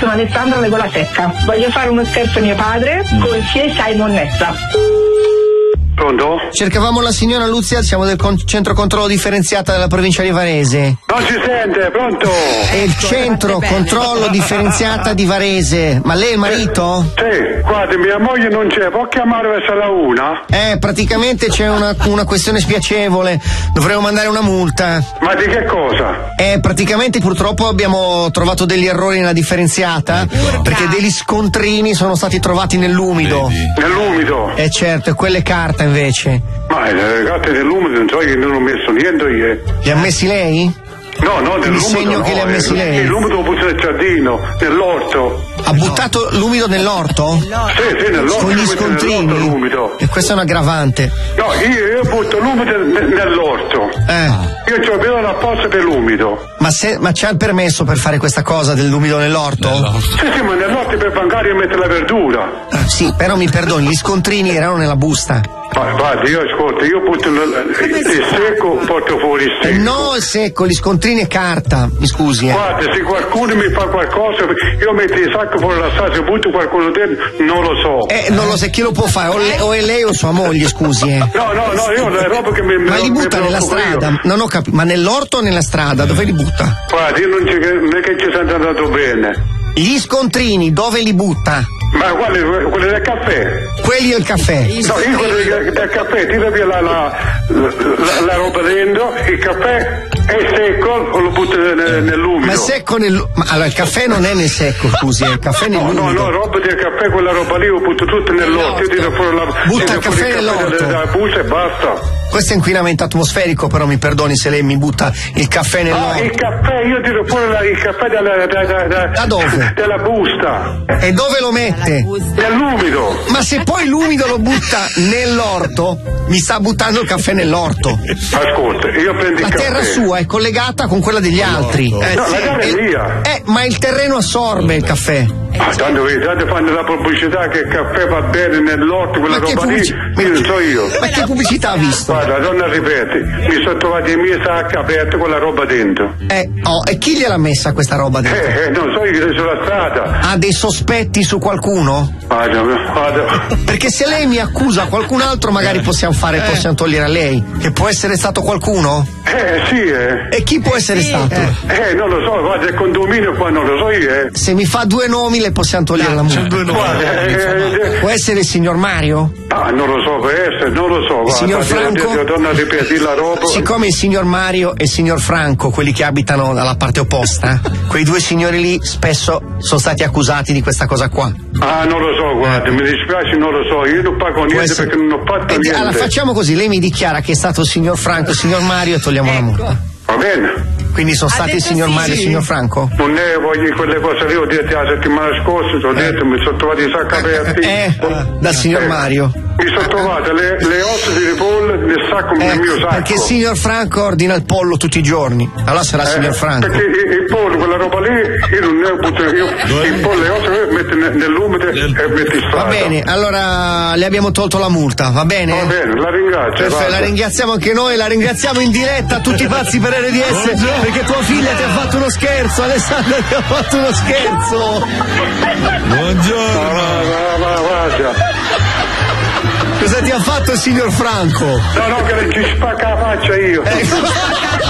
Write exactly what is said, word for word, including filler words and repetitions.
sono Alessandra Legola Secca. Voglio fare uno scherzo a mio padre con Chiesa e Monnezza. Pronto? Cercavamo la signora Luzia, siamo del con- centro controllo differenziata della provincia di Varese. Non si sente, pronto? È il centro controllo differenziata di Varese. Ma lei è il marito? Sì, guarda, mia moglie non c'è, può chiamare verso la una? Eh, praticamente c'è una, una questione spiacevole. Dovremmo mandare una multa. Ma di che cosa? Eh, praticamente purtroppo abbiamo trovato degli errori nella differenziata, perché degli scontrini sono stati trovati nell'umido. Nell'umido? Eh certo, e quelle carta invece. Ma le carte nell'umido non so che non ho messo niente io. Li ha messi lei? No, no, nell'umido. Il segno no, che li ha messi lei? Nell'umido ho buttato nel giardino, nell'orto. Ha buttato l'umido nell'orto? Sì, sì, nell'orto. Con gli scontrini? L'umido. E questa è un aggravante. No, io, io butto l'umido nell'orto. Eh. Io ci ho bisogno apposta per l'umido. Ma, se, ma c'ha il permesso per fare questa cosa dell'umido nell'orto? nell'orto. Sì, sì, ma nell'orto per bancare io metto la verdura. Eh, sì, però mi perdoni, gli scontrini erano nella busta. Ma guarda, io ascolta, io butto il, il secco, porto fuori il secco. Eh no, il secco, gli scontrini e carta, mi scusi. Eh. Guarda, se qualcuno mi fa qualcosa, io metto il sacco fuori la strada, se butto qualcuno dentro, non lo so. Eh, non lo so, chi lo può fare? O, le, o è lei o sua moglie, scusi. Eh. No, no, no, io la roba che mi... Ma mi, li butta mi nella strada? io. Non ho capito, ma nell'orto o nella strada? Dove li butta? Guarda, io non, non è che ci sono andato bene. Gli scontrini, dove li butta? Ma quelli, quelli del caffè. Quelli del caffè. No, io quelli del, del caffè, tira via la, la, la, la roba dentro, il caffè è secco, o lo butto nell'umido. Ma è secco nel... Ma allora il caffè non è nel secco, scusi, è il caffè nell'umido. No, no, no, roba del caffè, quella roba lì, lo butto tutto nell'orto, io tiro fuori la... Butta il caffè nell'orto. Dalla busta e basta. Questo è inquinamento atmosferico, però mi perdoni se lei mi butta il caffè nell'orto. Ah, il caffè, io tiro fuori la, il caffè dalla, da, da, da, da dove? Dalla busta. E dove lo mette? Nell'umido. Ma se poi l'umido lo butta nell'orto, mi sta buttando il caffè nell'orto. Ascolta, io prendo il la caffè. La terra sua è collegata con quella degli altri. Eh, no, sì, la terra è mia. Eh, ma il terreno assorbe il caffè. Ah, tanto, tanto fanno la pubblicità che il caffè va bene nell'orto, quella ma roba pubblici- lì, io non so io. Ma che pubblicità ha visto? Guarda, non ripeti, mi sono trovati i miei sacchi aperti con la roba dentro. Eh, oh, e chi gliel'ha messa questa roba dentro? Eh, eh, non so io, sulla strada. Ha dei sospetti su qualcuno? Guarda, guarda. Perché se lei mi accusa qualcun altro magari possiamo fare, eh. possiamo togliere a lei. Che può essere stato qualcuno? Eh, sì, eh. E chi può essere sì. stato? Eh, eh, non lo so, guarda, il condominio qua non lo so io, eh. Se mi fa due nomi le possiamo togliere no, la multa. Guarda, eh, eh, può essere il signor Mario? Ah, non lo so, può essere, non lo so. Il signor Franco? Torna a ripetere la roba. Siccome il signor Mario e il signor Franco, quelli che abitano dalla parte opposta, quei due signori lì spesso sono stati accusati di questa cosa qua. Ah, non lo so, guarda, mi dispiace, non lo so, io non pago niente essere... perché non ho fatto e niente. Allora facciamo così, lei mi dichiara che è stato il signor Franco e il signor Mario e togliamo ecco. la multa. Va bene. Quindi sono stati il signor sì, Mario e il signor Franco? Non ne voglio quelle cose lì, ho detto la settimana scorsa, ti ho detto, eh. mi sono trovati i sacchi aperti. Eh, dal signor eh. Mario. Mi sono trovate le, le ossa di pollo nel sacco, eh, nel mio sacco. Perché il signor Franco ordina il pollo tutti i giorni. Allora sarà il eh, signor Franco. Perché il, il pollo, quella roba lì, io non ne ho butto, io il pollo e le ossa le metto nell'umido e metto in strada. Va bene, allora le abbiamo tolto la multa, va bene? Va bene, la ringrazio. Perfetto, la ringraziamo anche noi, la ringraziamo in diretta a tutti i pazzi per R D S. Buongiorno. Perché tua figlia ti ha fatto uno scherzo, Alessandra ti ha fatto uno scherzo. Buongiorno. Va, va, va, va, cosa ti ha fatto il signor Franco? No, no, che ci spacca la faccia io.